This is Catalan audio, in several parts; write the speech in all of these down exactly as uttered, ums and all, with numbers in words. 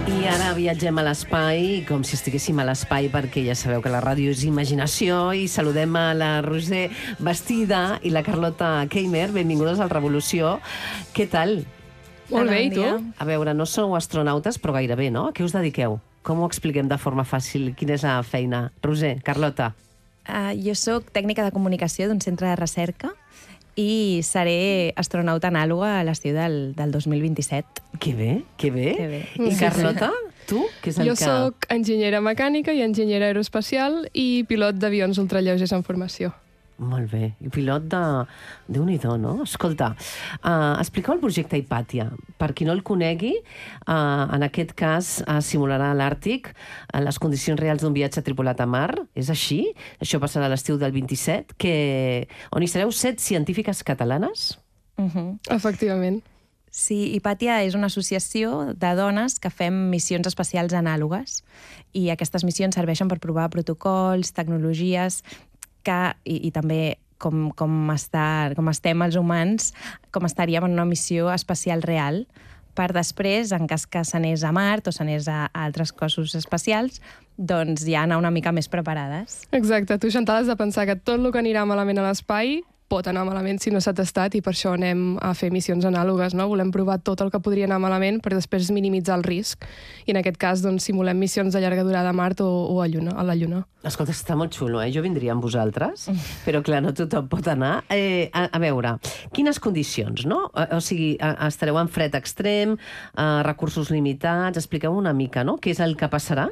I ara viatgem a l'espai, com si estiguéssim a l'espai, perquè ja sabeu que la ràdio és imaginació, i saludem a la Roser Bastida i la Carlota Keimer. Benvingudes al Revolució. Què tal? Molt bé, i tu? A veure, no sou astronautes, però gairebé, no? A què us dediqueu? Com ho expliquem de forma fàcil? Quina és la feina? Roser, Carlota. Uh, jo sóc tècnica de comunicació d'un centre de recerca i seré astronauta anàloga a l'estiu del, del dos mil vint-i-set. Que bé, que bé. Que bé. I Carlota, tu? Què és el jo que... sóc enginyera mecànica i enginyera aeroespacial i pilot d'avions ultralleugers en formació. Molt bé. I pilot de... Déu-n'hi-do, no? Escolta, uh, expliqueu el projecte Hipàtia. Per qui no el conegui, uh, en aquest cas uh, simularà a l'Àrtic uh, les condicions reals d'un viatge tripulat a mar. És així? Això passarà a l'estiu del vint-i-set, que... on hi sereu set científiques catalanes? Uh -huh. Efectivament. Sí, Hipàtia és una associació de dones que fem missions espacials anàlogues i aquestes missions serveixen per provar protocols, tecnologies que, i, i també com, com, està, com estem els humans, com estaríem en una missió espacial real, per després, en cas que s'anés a Mart o s'anés a, a altres cossos espacials, doncs ja anar una mica més preparades. Exacte. Tu, Chantal, has de pensar que tot el que anirà malament a l'espai pot anar malament si no s'ha tastat, i per això anem a fer missions anàlogues, no? Volem provar tot el que podria anar malament per després minimitzar el risc. I en aquest cas, doncs, simulem missions de llarga durada a Mart o, o a, Lluna, a la Lluna. Escolta, està molt xulo, eh? Jo vindria amb vosaltres, però clar, no tothom pot anar. Eh, a, a veure, quines condicions, no? O sigui, estareu en fred extrem, eh, recursos limitats... Expliqueu una mica, no? Què és el que passarà?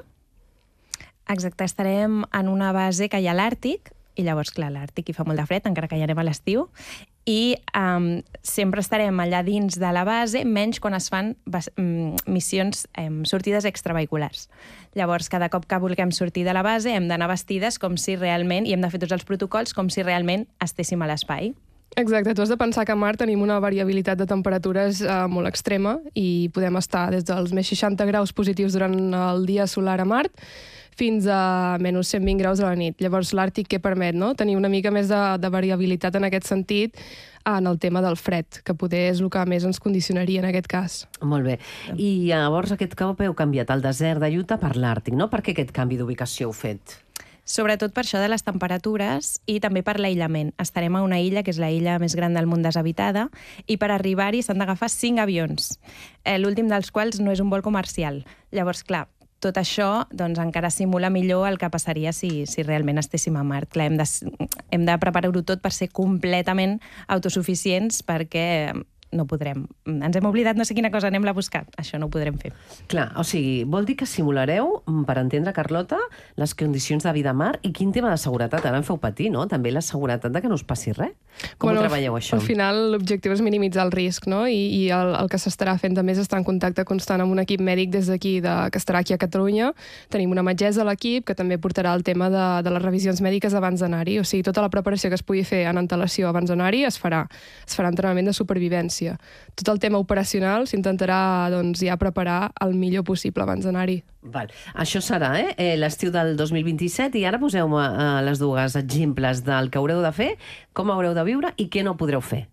Exacte, estarem en una base que hi ha a l'Àrtic, i llavors, clar, l'Àrtic hi fa molt de fred, encara que hi anem a l'estiu, i um, sempre estarem allà dins de la base, menys quan es fan um, missions, um, sortides extravehiculars. Llavors, cada cop que vulguem sortir de la base hem d'anar vestides com si realment, i hem de fer tots els protocols com si realment estéssim a l'espai. Exacte, tu has de pensar que a Mart tenim una variabilitat de temperatures eh, molt extrema i podem estar des dels més seixanta graus positius durant el dia solar a Mart fins a menys cent vint graus a la nit. Llavors, l'Àrtic què permet, no? Tenir una mica més de, de variabilitat en aquest sentit en el tema del fred, que poder és el que més ens condicionaria en aquest cas. Molt bé. I llavors aquest cop heu canviat el desert de Utah per l'Àrtic, no? Per què aquest canvi d'ubicació heu fet? Sobretot per això de les temperatures i també per l'aïllament. Estarem a una illa, que és la illa més gran del món deshabitada, i per arribar-hi s'han d'agafar cinc avions, eh, l'últim dels quals no és un vol comercial. Llavors, clar, tot això doncs, encara simula millor el que passaria si, si realment estéssim a Mart. Clar, hem de, hem de preparar-ho tot per ser completament autosuficients, perquè no podrem. Ens hem oblidat no sé quina cosa, anem-la a buscar. Això no ho podrem fer. Clar, o sigui, vol dir que simulareu, per entendre, Carlota, les condicions de vida a mar, i quin tema de seguretat? Ara em feu patir, no? També la seguretat de que no us passi res. Com bueno, ho treballeu, això? Al final, l'objectiu és minimitzar el risc, no? I, i el, el que s'estarà fent també és estar en contacte constant amb un equip mèdic des d'aquí, de, que estarà aquí a Catalunya. Tenim una metgessa a l'equip que també portarà el tema de, de les revisions mèdiques abans d'anar-hi. O sigui, tota la preparació que es pugui fer en antelació abans d'anar-hi es farà. Es farà entrenament de supervivència. Tot el tema operacional s'intentarà doncs, ja preparar el millor possible abans d'anar-hi. Val. Això serà eh? eh l'estiu del dos mil vint-i-set, i ara poseu-me eh, les dues exemples del que haureu de fer, com haureu de viure i què no podreu fer.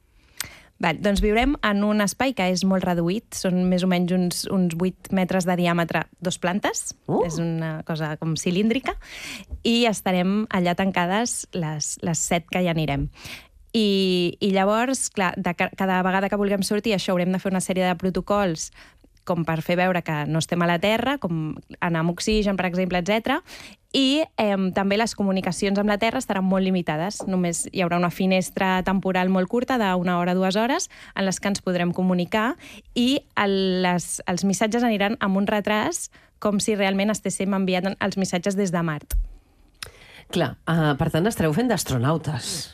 Val, doncs viurem en un espai que és molt reduït, són més o menys uns, uns vuit metres de diàmetre, dos plantes, uh. és una cosa com cilíndrica, i estarem allà tancades les, les set que hi anirem. I, i llavors, clar, de cada vegada que vulguem sortir, això haurem de fer una sèrie de protocols com per fer veure que no estem a la Terra, com anar amb oxigen, per exemple, etcètera. I eh, també les comunicacions amb la Terra estaran molt limitades. Només hi haurà una finestra temporal molt curta d'una hora, dues hores, en les que ens podrem comunicar, i el, les, els missatges aniran amb un retras, com si realment estéssim enviant els missatges des de Mart. Clar, uh, per tant, estareu fent d'astronautes.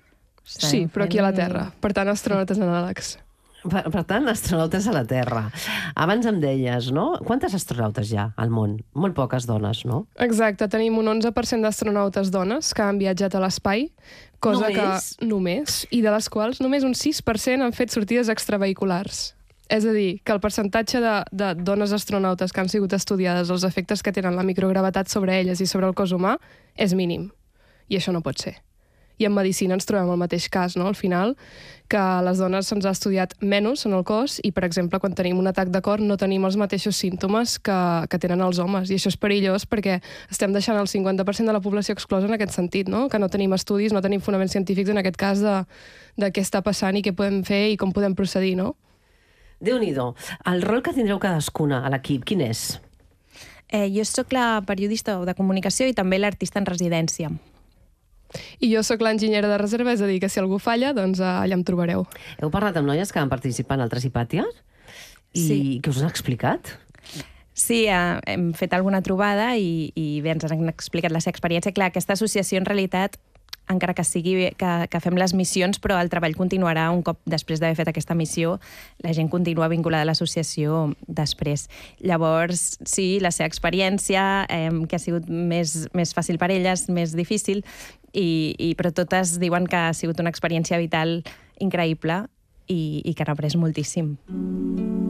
Sí, però aquí a la Terra. Per tant, astronautes anàlegs. Per, per tant, astronautes a la Terra. Abans em deies, no? Quantes astronautes hi ha al món? Molt poques dones, no? Exacte, tenim un onze per cent d'astronautes dones que han viatjat a l'espai, cosa només? que només, i de les quals només un sis per cent han fet sortides extravehiculars. És a dir, que el percentatge de, de dones astronautes que han sigut estudiades, els efectes que tenen la microgravetat sobre elles i sobre el cos humà, és mínim. I això no pot ser. i en medicina ens trobem el mateix cas, no? Al final, que a les dones se'ns ha estudiat menys en el cos i, per exemple, quan tenim un atac de cor no tenim els mateixos símptomes que, que tenen els homes. I això és perillós perquè estem deixant el cinquanta per cent de la població exclosa en aquest sentit, no? Que no tenim estudis, no tenim fonaments científics en aquest cas de, de què està passant i què podem fer i com podem procedir, no? Déu-n'hi-do. El rol que tindreu cadascuna a l'equip, quin és? Eh, jo sóc la periodista de comunicació i també l'artista en residència. I jo sóc l'enginyera de reserva, és a dir, que si algú falla, doncs allà em trobareu. Heu parlat amb noies que van participar en altres Hipàties? I sí. Què us han explicat? Sí, eh, hem fet alguna trobada i, i bé, ens han explicat la seva experiència. Clar, aquesta associació, en realitat, encara que sigui que, que fem les missions, però el treball continuarà un cop després d'haver fet aquesta missió, la gent continua vinculada a l'associació després. Llavors, sí, la seva experiència, eh, que ha sigut més, més fàcil per elles, més difícil, i, i, però totes diuen que ha sigut una experiència vital increïble i, i que han après moltíssim.